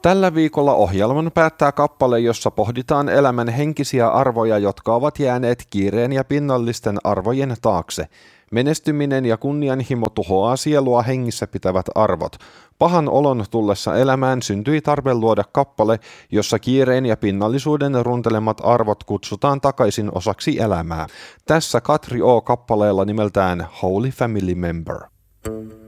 Tällä viikolla ohjelman päättää kappale, jossa pohditaan elämän henkisiä arvoja, jotka ovat jääneet kiireen ja pinnallisten arvojen taakse. Menestyminen ja kunnianhimo tuhoaa sielua hengissä pitävät arvot. Pahan olon tullessa elämään syntyi tarve luoda kappale, jossa kiireen ja pinnallisuuden runtelemat arvot kutsutaan takaisin osaksi elämää. Tässä Katri O. kappaleella nimeltään Holy Family Member.